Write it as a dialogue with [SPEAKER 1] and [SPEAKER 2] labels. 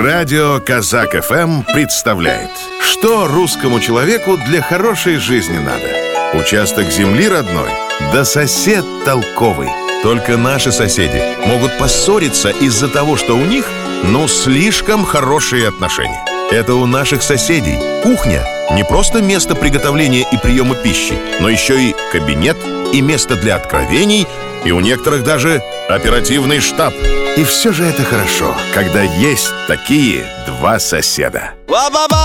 [SPEAKER 1] Радио Казак ФМ представляет, что русскому человеку для хорошей жизни надо. Участок земли родной, да сосед толковый. Только наши соседи могут поссориться из-за того, что у них, слишком хорошие отношения. Это у наших соседей кухня не просто место приготовления и приема пищи, но еще и кабинет, и место для откровений, и у некоторых даже оперативный штаб. И все же это хорошо, когда есть такие два соседа.